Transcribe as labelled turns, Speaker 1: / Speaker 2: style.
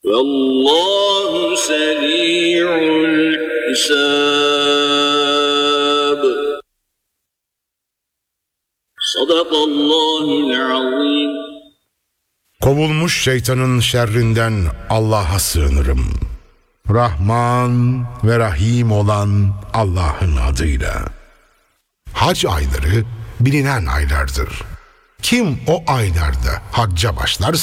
Speaker 1: وَاللّٰهُ سَرِيعُ الْحِسَابِ. Sadakallahul azim.
Speaker 2: Kovulmuş şeytanın şerrinden Allah'a sığınırım. Rahman ve Rahim olan Allah'ın adıyla. Hac ayları bilinen aylardır. Kim o aylarda hacca başlarsa